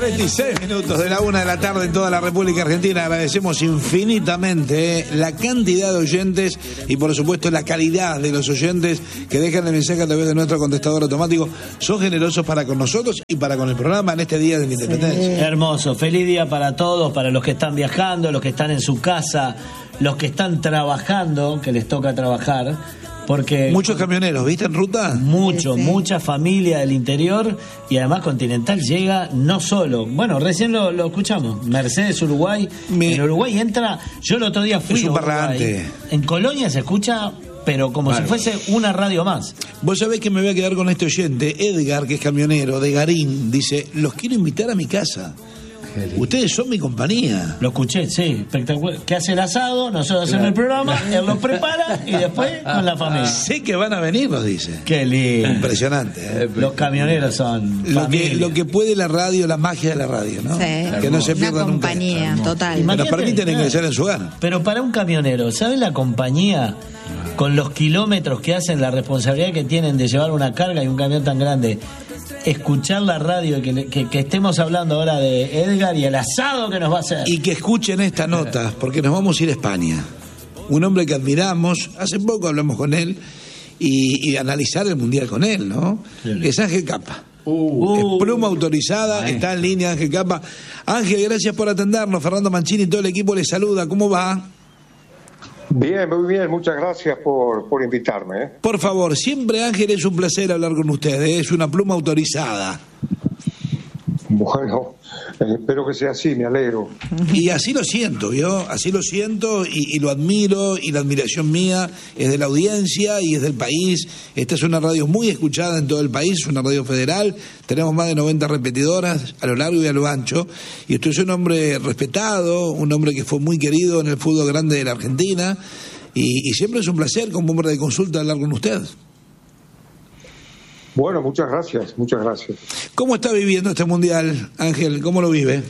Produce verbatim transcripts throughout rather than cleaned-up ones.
veintiséis minutos de la una de la tarde en toda la República Argentina. Agradecemos infinitamente la cantidad de oyentes y por supuesto la calidad de los oyentes que dejan el mensaje a través de nuestro contestador automático. Son generosos para con nosotros y para con el programa en este día de la Independencia. Sí. Hermoso, feliz día para todos, para los que están viajando, los que están en su casa, los que están trabajando, que les toca trabajar. Porque muchos camioneros, ¿viste? En ruta. Mucho, sí, sí. mucha familia del interior y además Continental llega no solo. Bueno, recién lo, lo escuchamos. Mercedes, Uruguay. Me... En Uruguay entra. Yo el otro día fui es un a Uruguay. parlante. En Colonia se escucha, pero como claro, si fuese una radio más. Vos sabés que me voy a quedar con este oyente, Edgar, que es camionero de Garín. Dice: los quiero invitar a mi casa. Ustedes son mi compañía. Lo escuché, sí, espectacular. Que hace el asado, nosotros hacemos el programa, él lo prepara y después con la familia. Sé que van a venir, nos dice. Qué lindo. Impresionante, ¿eh? Los camioneros son lo que, lo que puede la radio, la magia de la radio, ¿no? Sí. Que no se pierda una compañía, nunca. total. Nos permiten ingresar en su hogar. Pero para un camionero, ¿sabe la compañía con los kilómetros que hacen, la responsabilidad que tienen de llevar una carga y un camión tan grande? Escuchar la radio, que, que, que estemos hablando ahora de Edgar y el asado que nos va a hacer. Y que escuchen esta nota, porque nos vamos a ir a España. Un hombre que admiramos, hace poco hablamos con él y, y analizar el Mundial con él, ¿no? Sí. Es Ángel Capa. Uh, es pluma autorizada, ay. Está en línea Ángel Capa. Ángel, gracias por atendernos. Fernando Mancini y todo el equipo les saluda. ¿Cómo va? Bien, muy bien, muchas gracias por, por invitarme. ¿eh? Por favor, siempre Ángel, es un placer hablar con ustedes, es una pluma autorizada. Bueno, eh, espero que sea así, me alegro. Y así lo siento, ¿vio? Así lo siento y, y lo admiro, y la admiración mía es de la audiencia y es del país. Esta es una radio muy escuchada en todo el país, es una radio federal, tenemos más de noventa repetidoras a lo largo y a lo ancho, y usted es un hombre respetado, un hombre que fue muy querido en el fútbol grande de la Argentina, y, y siempre es un placer como hombre de consulta hablar con usted. Bueno, muchas gracias, muchas gracias. ¿Cómo está viviendo este Mundial, Ángel? ¿Cómo lo vive?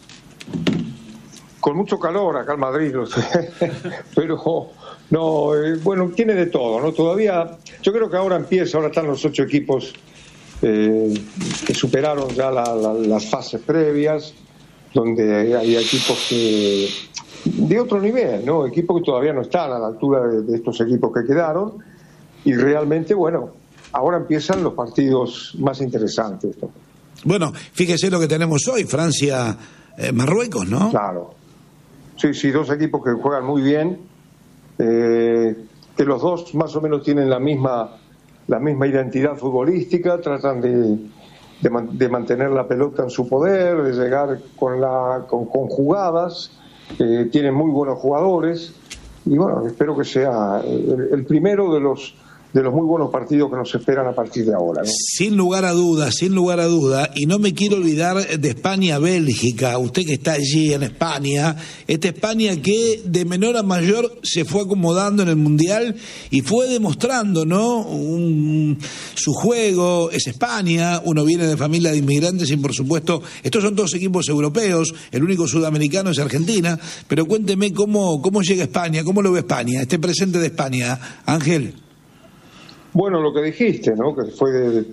Con mucho calor acá en Madrid, no sé. Pero, no, eh, bueno, tiene de todo, ¿no? Todavía, yo creo que ahora empieza, ahora están los ocho equipos eh, que superaron ya la, la, las fases previas, donde hay equipos que de otro nivel, ¿no? Equipos que todavía no están a la altura de, de estos equipos que quedaron, y realmente, bueno, ahora empiezan los partidos más interesantes, ¿no? Bueno, fíjese lo que tenemos hoy, Francia, eh, Marruecos, ¿no? Claro. Sí, sí, dos equipos que juegan muy bien, eh, que los dos más o menos tienen la misma la misma identidad futbolística, tratan de, de, man, de mantener la pelota en su poder, de llegar con, la, con, con jugadas, eh, tienen muy buenos jugadores, y bueno, espero que sea el, el primero de los de los muy buenos partidos que nos esperan a partir de ahora, ¿no? Sin lugar a dudas, sin lugar a duda, y no me quiero olvidar de España-Bélgica, usted que está allí en España, esta España que de menor a mayor se fue acomodando en el Mundial y fue demostrando, ¿no? Un, su juego, es España, uno viene de familia de inmigrantes y por supuesto, estos son todos equipos europeos, el único sudamericano es Argentina, pero cuénteme cómo, cómo llega España, cómo lo ve España, este presente de España, Ángel. Bueno, lo que dijiste, ¿no? Que fue de,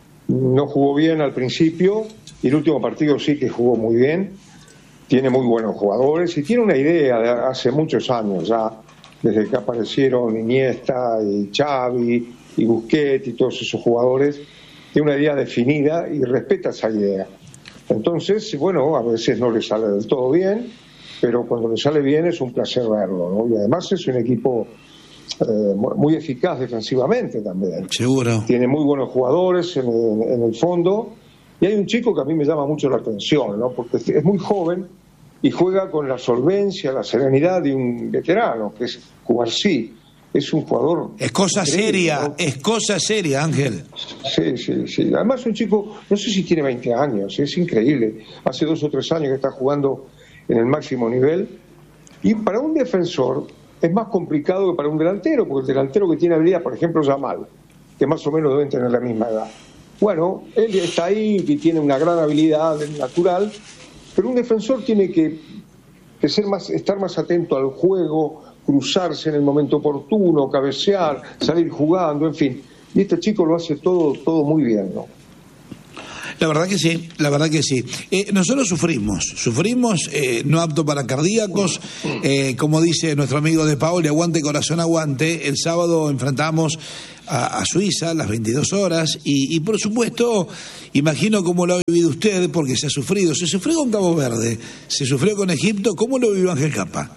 no jugó bien al principio y el último partido sí que jugó muy bien. Tiene muy buenos jugadores y tiene una idea de hace muchos años ya, desde que aparecieron Iniesta y Xavi y Busquets y todos esos jugadores, tiene una idea definida y respeta esa idea. Entonces, bueno, a veces no le sale del todo bien, pero cuando le sale bien es un placer verlo, ¿no? Y además es un equipo Eh, muy eficaz defensivamente también. Seguro. Tiene muy buenos jugadores en el, en el fondo, y hay un chico que a mí me llama mucho la atención, ¿no? Porque es muy joven y juega con la solvencia, la serenidad de un veterano, que es Cubarsí. Es un jugador... Es cosa seria, ¿no? Es cosa seria, Ángel. Sí, sí, sí. Además un chico, no sé si tiene veinte años, es increíble. Hace dos o tres años que está jugando en el máximo nivel, y para un defensor es más complicado que para un delantero, porque el delantero que tiene habilidad, por ejemplo, Yamal, que más o menos deben tener la misma edad. Bueno, él está ahí, que tiene una gran habilidad natural, pero un defensor tiene que, que ser más, estar más atento al juego, cruzarse en el momento oportuno, cabecear, salir jugando, en fin. Y este chico lo hace todo, todo muy bien, ¿no? La verdad que sí, la verdad que sí. Eh, nosotros sufrimos, sufrimos, eh, no apto para cardíacos, eh, como dice nuestro amigo de Paoli, aguante corazón, aguante. El sábado enfrentamos a, a Suiza a las veintidós horas y, y por supuesto, imagino cómo lo ha vivido usted, porque se ha sufrido. Se sufrió con Cabo Verde, se sufrió con Egipto. ¿Cómo lo vivió Ángel Capa?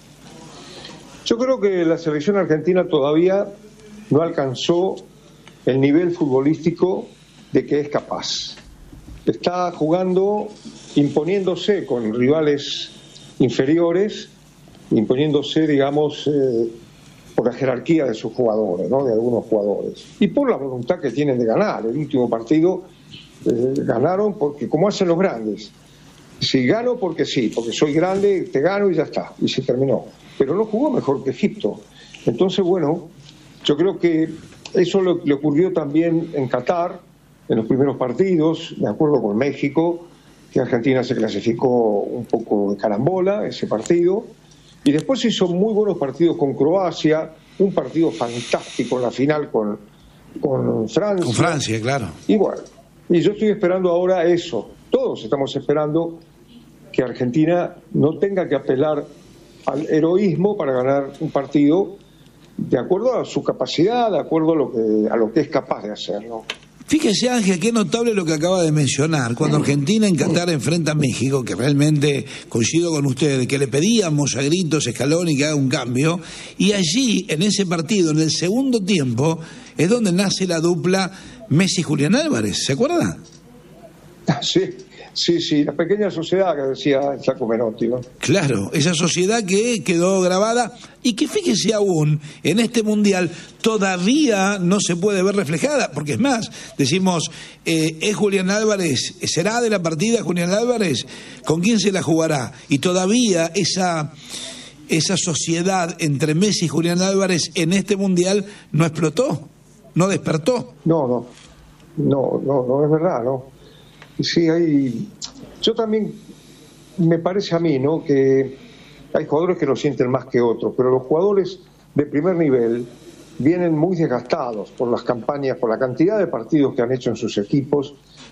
Yo creo que la selección argentina todavía no alcanzó el nivel futbolístico de que es capaz. Está jugando, imponiéndose con rivales inferiores, imponiéndose, digamos, eh, por la jerarquía de sus jugadores, ¿no? De algunos jugadores. Y por la voluntad que tienen de ganar. El último partido eh, ganaron porque, como hacen los grandes, si gano porque sí, porque soy grande, te gano y ya está, y se terminó. Pero no jugó mejor que Egipto. Entonces, bueno, yo creo que eso le, le ocurrió también en Qatar, en los primeros partidos, de acuerdo con México, que Argentina se clasificó un poco de carambola ese partido, y después hizo muy buenos partidos con Croacia, un partido fantástico en la final con, con Francia. Con Francia, claro. Y bueno, y yo estoy esperando ahora eso, todos estamos esperando que Argentina no tenga que apelar al heroísmo para ganar un partido de acuerdo a su capacidad, de acuerdo a lo que, a lo que es capaz de hacer, ¿no? Fíjese, Ángel, qué notable lo que acaba de mencionar. Cuando Argentina en Qatar enfrenta a México, que realmente coincido con usted, que le pedíamos a gritos a Scaloni que haga un cambio, y allí, en ese partido, en el segundo tiempo, es donde nace la dupla Messi-Julián Álvarez, ¿se acuerda? Sí, sí, sí, la pequeña sociedad que decía Chaco Menotti, ¿no? Claro, esa sociedad que quedó grabada y que fíjese aún, en este Mundial todavía no se puede ver reflejada, porque es más, decimos, eh, ¿es Julián Álvarez? ¿Será de la partida Julián Álvarez? ¿Con quién se la jugará? Y todavía esa, esa sociedad entre Messi y Julián Álvarez en este Mundial no explotó, no despertó. No, no, no, no, no es verdad, ¿no? Sí, hay. Yo también me parece a mí, ¿no? Que hay jugadores que lo sienten más que otros, pero los jugadores de primer nivel vienen muy desgastados por las campañas, por la cantidad de partidos que han hecho en sus equipos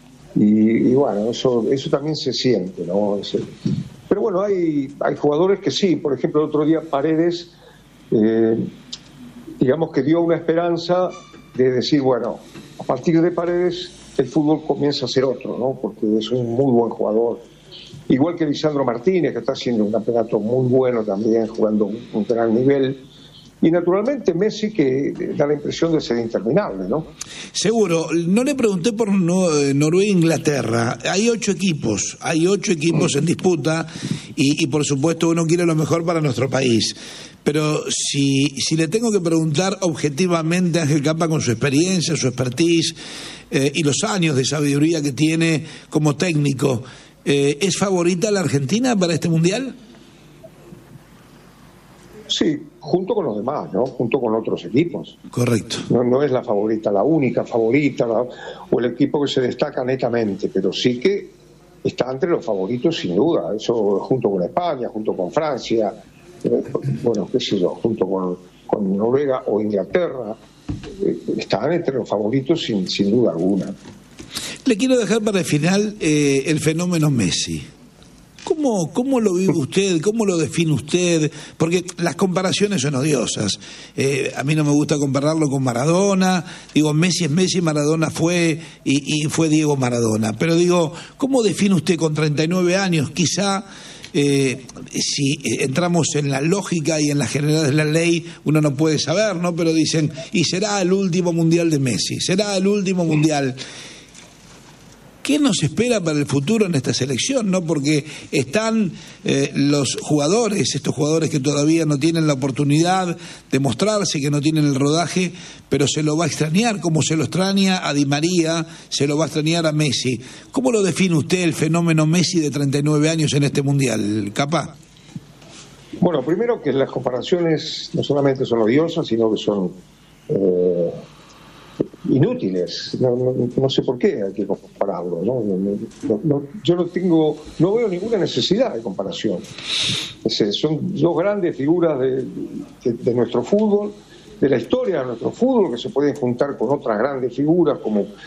y, y bueno, eso eso también se siente, ¿no? Pero bueno, hay hay jugadores que sí, por ejemplo, el otro día Paredes, eh, digamos que dio una esperanza de decir, bueno, a partir de Paredes el fútbol comienza a ser otro, ¿no? Porque es un muy buen jugador. Igual que Lisandro Martínez, que está haciendo un campeonato muy bueno también, jugando un, un gran nivel. Y naturalmente Messi, que da la impresión de ser interminable, ¿no? Seguro. No le pregunté por no, Noruega e Inglaterra. Hay ocho equipos, hay ocho equipos en disputa y, y por supuesto uno quiere lo mejor para nuestro país. Pero si, si le tengo que preguntar objetivamente a Ángel Capa, con su experiencia, su expertise eh, y los años de sabiduría que tiene como técnico, eh, ¿es favorita la Argentina para este Mundial? Sí, junto con los demás, ¿no? Junto con otros equipos. Correcto. No, no es la favorita, la única favorita, la, o el equipo que se destaca netamente, pero sí que está entre los favoritos sin duda. Eso junto con España, junto con Francia, eh, bueno, qué sé yo, junto con, con Noruega o Inglaterra, eh, están entre los favoritos sin, sin duda alguna. Le quiero dejar para el final eh, el fenómeno Messi. ¿Cómo, ¿Cómo lo vive usted? ¿Cómo lo define usted? Porque las comparaciones son odiosas. Eh, a mí no me gusta compararlo con Maradona. Digo, Messi es Messi, Maradona fue y, y fue Diego Maradona. Pero digo, ¿cómo define usted con treinta y nueve años? Quizá, eh, si entramos en la lógica y en la generalidad de la ley, uno no puede saber, ¿no? Pero dicen, y será el último mundial de Messi, será el último mundial. ¿Qué nos espera para el futuro en esta selección? ¿No? Porque están eh, los jugadores, estos jugadores que todavía no tienen la oportunidad de mostrarse, que no tienen el rodaje, pero se lo va a extrañar, como se lo extraña a Di María, se lo va a extrañar a Messi. ¿Cómo lo define usted el fenómeno Messi de treinta y nueve años en este Mundial, Capa? Bueno, primero que las comparaciones no solamente son odiosas, sino que son eh, inútiles. No, no, no sé por qué hay que compararlo, ¿no? No, no, yo no tengo, no veo ninguna necesidad de comparación. Es decir, son dos grandes figuras de, de, de nuestro fútbol, de la historia de nuestro fútbol, que se pueden juntar con otras grandes figuras como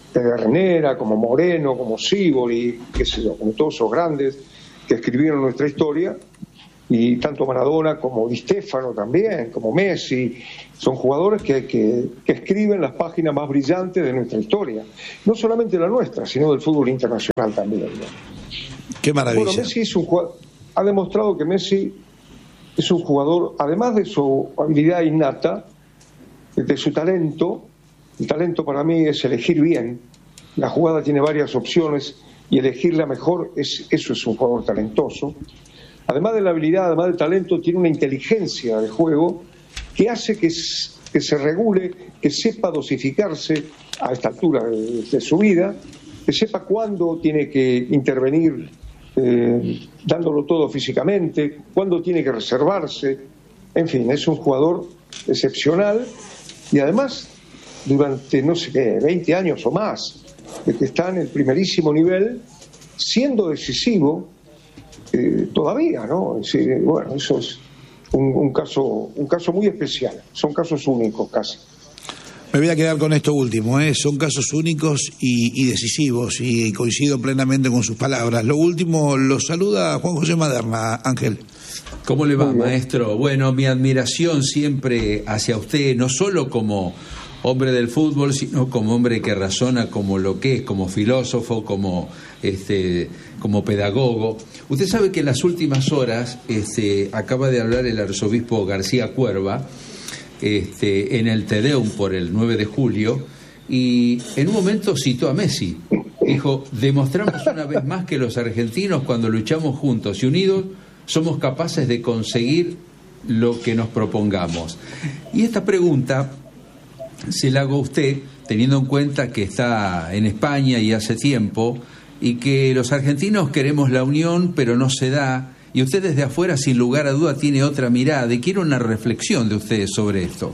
Pedernera, como Moreno, como Sívori, qué sé yo, como todos esos grandes que escribieron nuestra historia, y tanto Maradona como Di Stéfano también, como Messi, son jugadores que, que, que escriben las páginas más brillantes de nuestra historia, no solamente la nuestra, sino del fútbol internacional también, ¿no? Qué maravilla. Bueno, Messi es un jugador, ha demostrado que Messi es un jugador, además de su habilidad innata, de su talento. El talento para mí es elegir bien. La jugada tiene varias opciones y elegirla mejor, es, eso es un jugador talentoso. Además de la habilidad, además del talento, tiene una inteligencia de juego que hace que, que se regule, que sepa dosificarse a esta altura de, de su vida, que sepa cuándo tiene que intervenir eh, dándolo todo físicamente, cuándo tiene que reservarse. En fin, es un jugador excepcional y además durante, no sé qué, veinte años o más, de que está en el primerísimo nivel, siendo decisivo eh, todavía, ¿no? Es decir, bueno, eso es un, un caso un caso muy especial, son casos únicos casi. Me voy a quedar con esto último, ¿eh? Son casos únicos y, y decisivos, y coincido plenamente con sus palabras. Lo último, lo saluda Juan José Maderna. Ángel. ¿Cómo le va, maestro? Bueno, mi admiración siempre hacia usted, no solo como hombre del fútbol, sino como hombre que razona como lo que es, como filósofo, como este, como pedagogo. Usted sabe que en las últimas horas este, acaba de hablar el arzobispo García Cuerva este, en el Te Deum por el nueve de julio, y en un momento citó a Messi. Dijo: demostramos una vez más que los argentinos, cuando luchamos juntos y unidos, somos capaces de conseguir lo que nos propongamos. Y esta pregunta se la hago a usted, teniendo en cuenta que está en España y hace tiempo, y que los argentinos queremos la unión, pero no se da, y usted desde afuera, sin lugar a duda, tiene otra mirada, y quiero una reflexión de ustedes sobre esto.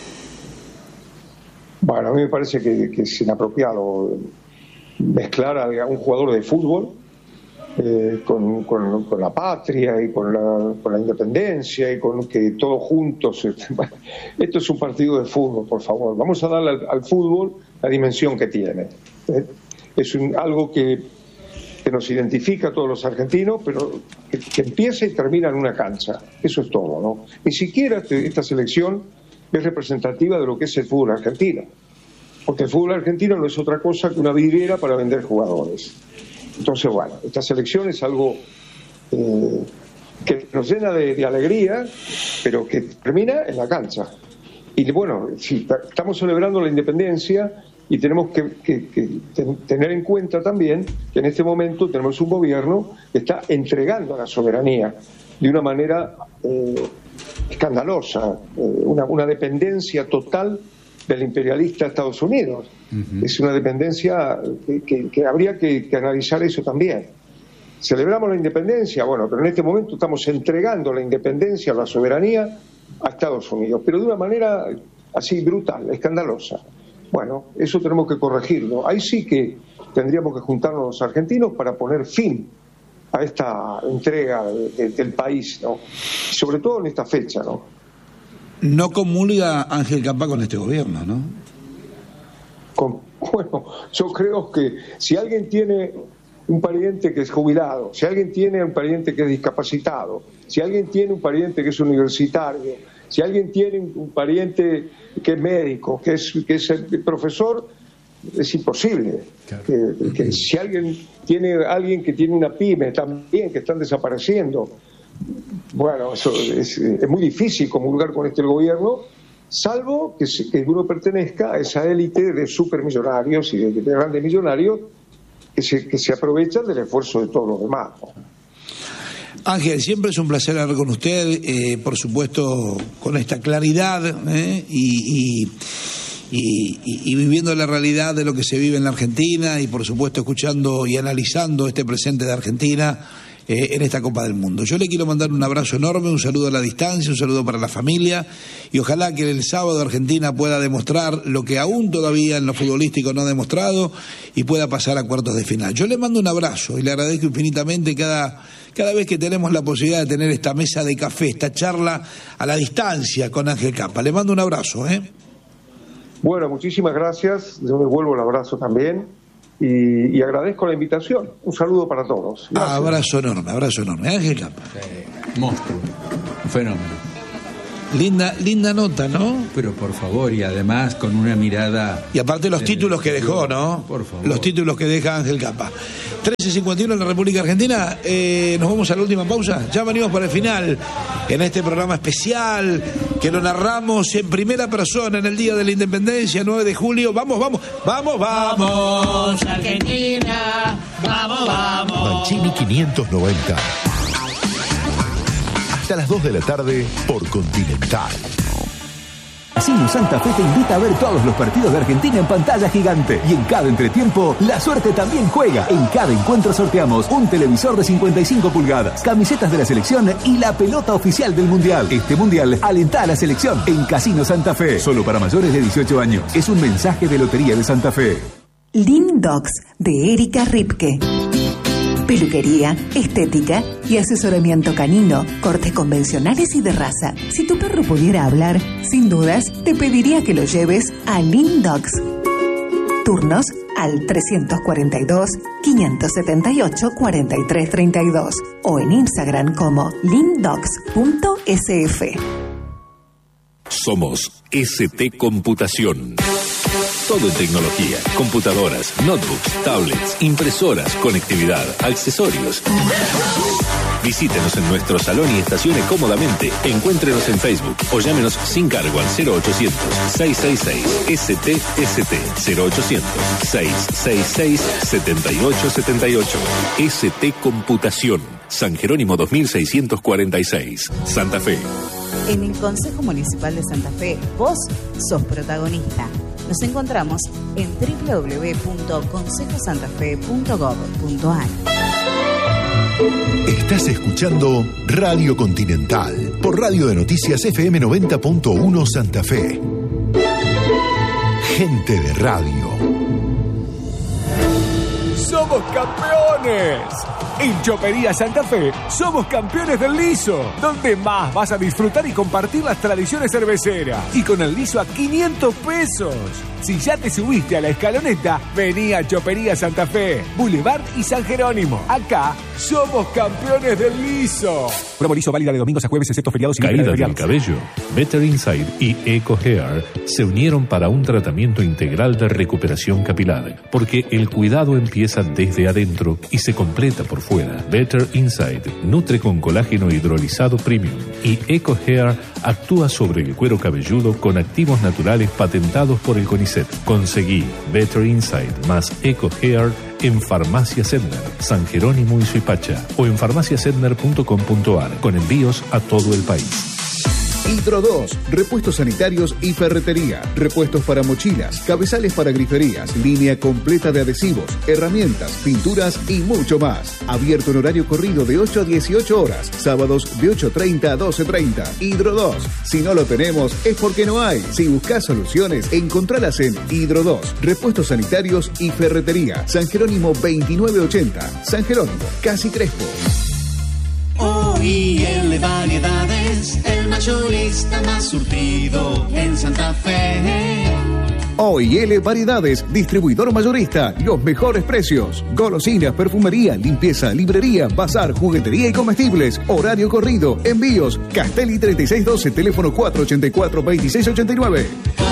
Bueno, a mí me parece que, que es inapropiado mezclar a un jugador de fútbol eh, con, con, con la patria y con la, con la independencia y con que todos juntos. Esto es un partido de fútbol, por favor. Vamos a darle al, al fútbol la dimensión que tiene. ¿eh? Es un, algo que, que nos identifica a todos los argentinos, pero que, que empieza y termina en una cancha. Eso es todo, ¿no? Ni siquiera este, esta selección es representativa de lo que es el fútbol argentino, porque el fútbol argentino no es otra cosa que una vidriera para vender jugadores. Entonces, bueno, esta selección es algo eh, que nos llena de, de alegría, pero que termina en la cancha. Y bueno, sí, estamos celebrando la independencia y tenemos que, que, que ten, tener en cuenta también que en este momento tenemos un gobierno que está entregando la soberanía de una manera eh, escandalosa, eh, una, una dependencia total del imperialista Estados Unidos. Uh-huh. Es una dependencia que, que, que habría que, que analizar eso también. Celebramos la independencia, bueno, pero en este momento estamos entregando la independencia, la soberanía a Estados Unidos, pero de una manera así brutal, escandalosa. Bueno, eso tenemos que corregirlo. Ahí sí que tendríamos que juntarnos los argentinos para poner fin a esta entrega de, de, del país, ¿no? Sobre todo en esta fecha, ¿no? No comulga Ángel Capá con este gobierno, ¿no? Con, bueno, yo creo que si alguien tiene un pariente que es jubilado, si alguien tiene un pariente que es discapacitado, si alguien tiene un pariente que es universitario, si alguien tiene un pariente que es médico, que es, que es el profesor, es imposible. Claro. Que, que si alguien tiene alguien que tiene una pyme también, que están desapareciendo, bueno, eso es, es muy difícil comulgar con este gobierno, salvo que, se, que uno pertenezca a esa élite de supermillonarios y de, de grandes millonarios que se, que se aprovechan del esfuerzo de todos los demás, ¿no? Ángel, siempre es un placer hablar con usted, eh, por supuesto con esta claridad eh, y, y, y, y viviendo la realidad de lo que se vive en la Argentina, y por supuesto escuchando y analizando este presente de Argentina eh, en esta Copa del Mundo. Yo le quiero mandar un abrazo enorme, un saludo a la distancia, un saludo para la familia, y ojalá que el sábado Argentina pueda demostrar lo que aún todavía en lo futbolístico no ha demostrado y pueda pasar a cuartos de final. Yo le mando un abrazo y le agradezco infinitamente cada, cada vez que tenemos la posibilidad de tener esta mesa de café, esta charla a la distancia con Ángel Capá. Le mando un abrazo, ¿eh? Bueno, muchísimas gracias. Yo devuelvo el abrazo también y, y agradezco la invitación. Un saludo para todos. Ah, abrazo enorme, abrazo enorme. Ángel Capa. Sí, monstruo, un fenómeno. Linda, linda nota, ¿no? Pero por favor, y además con una mirada... Y aparte los títulos que dejó, ¿no? Por favor. Los títulos que deja Ángel Capa. trece cincuenta y uno en la República Argentina. Eh, nos vamos a la última pausa. Ya venimos para el final en este programa especial que lo narramos en primera persona en el Día de la Independencia, nueve de julio. Vamos, vamos, vamos, vamos. Vamos, Argentina. Vamos, vamos. Mancini quinientos noventa. A las dos de la tarde por Continental. Casino Santa Fe te invita a ver todos los partidos de Argentina en pantalla gigante. Y en cada entretiempo, la suerte también juega. En cada encuentro sorteamos un televisor de cincuenta y cinco pulgadas, camisetas de la selección y la pelota oficial del Mundial. Este Mundial alenta a la selección en Casino Santa Fe. Solo para mayores de dieciocho años. Es un mensaje de Lotería de Santa Fe. Lean Dogs, de Erika Ripke. Peluquería, estética y asesoramiento canino, cortes convencionales y de raza. Si tu perro pudiera hablar, sin dudas, te pediría que lo lleves a Lean Dogs. Turnos al trescientos cuarenta y dos, quinientos setenta y ocho, cuarenta y tres treinta y dos o en Instagram como lean dogs punto s f. Somos S T Computación. Todo en tecnología, computadoras, notebooks, tablets, impresoras, conectividad, accesorios. Visítenos en nuestro salón y estacione cómodamente. Encuéntrenos en Facebook o llámenos sin cargo al cero ochocientos, seiscientos sesenta y seis, S T S T, cero ochocientos, seiscientos sesenta y seis, setenta y ocho setenta y ocho. S T Computación, San Jerónimo dos mil seiscientos cuarenta y seis, Santa Fe. En el Consejo Municipal de Santa Fe, vos sos protagonista. Nos encontramos en doble u doble u doble u punto consejo santa fe punto gov punto a r. Estás escuchando Radio Continental por Radio de Noticias F M noventa punto uno Santa Fe. Gente de radio. ¡Somos campeones! En Chopería Santa Fe somos campeones del liso, donde más vas a disfrutar y compartir las tradiciones cerveceras. Y con el liso a quinientos pesos. Si ya te subiste a la escaloneta, vení a Chopería Santa Fe, Boulevard y San Jerónimo. Acá somos campeones del liso. Promo liso válida de domingos a jueves, excepto feriados y Caída del cabello. Better Inside y Eco Hair se unieron para un tratamiento integral de recuperación capilar, porque el cuidado empieza desde adentro y se completa por fuera. Better Inside nutre con colágeno hidrolizado premium y Eco Hair actúa sobre el cuero cabelludo con activos naturales patentados por el CONICET. Conseguí Better Inside más Eco Hair en Farmacia Sedner, San Jerónimo y Suipacha o en farmacia sedner punto com punto a r con envíos a todo el país. Hidro dos, repuestos sanitarios y ferretería, repuestos para mochilas, cabezales para griferías, línea completa de adhesivos, herramientas, pinturas y mucho más. Abierto en horario corrido de ocho a dieciocho horas, sábados de ocho treinta a doce treinta. Hidro dos, si no lo tenemos es porque no hay. Si buscas soluciones, encontralas en Hidro dos, repuestos sanitarios y ferretería, San Jerónimo veintinueve ochenta, San Jerónimo, Casi Crespo. O I L Variedades, el mayorista más surtido en Santa Fe. O I L Variedades, distribuidor mayorista, los mejores precios. Golosinas, perfumería, limpieza, librería, bazar, juguetería y comestibles. Horario corrido, envíos. Castelli treinta y seis doce, teléfono cuatro ochenta y cuatro, veintiséis ochenta y nueve.